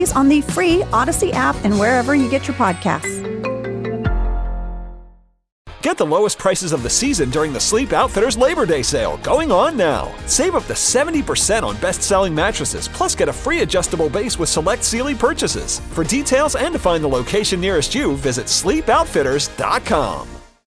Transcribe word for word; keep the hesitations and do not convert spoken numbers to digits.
on the free Odyssey app and wherever you get your podcasts. Get the lowest prices of the season during the Sleep Outfitters Labor Day sale, going on now. Save up to seventy percent on best-selling mattresses, plus get a free adjustable base with select Sealy purchases. For details and to find the location nearest you, visit sleep outfitters dot com.